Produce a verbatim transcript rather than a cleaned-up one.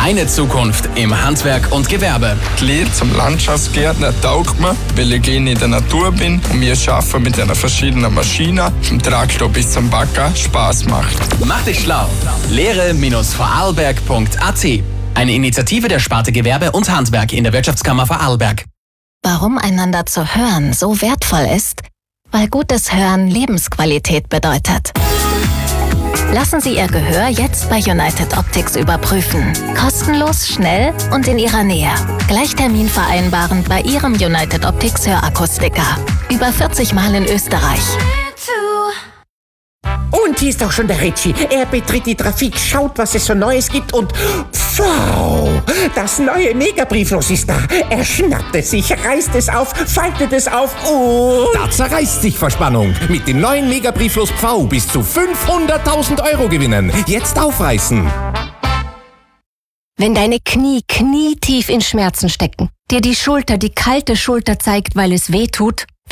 Deine Zukunft im Handwerk und Gewerbe. Die Lehre zum Landschaftsgärtner taugt mir, weil ich gerne in der Natur bin und wir arbeiten mit einer verschiedenen Maschinen, vom Traktor bis zum Bagger, Spaß macht. Mach dich schlau. Lehre Vorarlberg punkt a t. Eine Initiative der Sparte Gewerbe und Handwerk in der Wirtschaftskammer Vorarlberg. Warum einander zu hören so wertvoll ist? Weil gutes Hören Lebensqualität bedeutet. Lassen Sie Ihr Gehör jetzt bei United Optics überprüfen. Kostenlos, schnell und in Ihrer Nähe. Gleich Termin vereinbaren bei Ihrem United Optics Hörakustiker. Über vierzig Mal in Österreich. Und hier ist auch schon der Ritchie. Er betritt die Trafik, schaut, was es so Neues gibt und wow, das neue Megabrieflos ist da. Er schnappt es sich, reißt es auf, faltet es auf und... Da zerreißt sich Verspannung. Mit dem neuen Megabrieflos Pfau bis zu fünfhunderttausend Euro gewinnen. Jetzt aufreißen. Wenn deine Knie knietief in Schmerzen stecken, dir die Schulter, die kalte Schulter zeigt, weil es weh tut,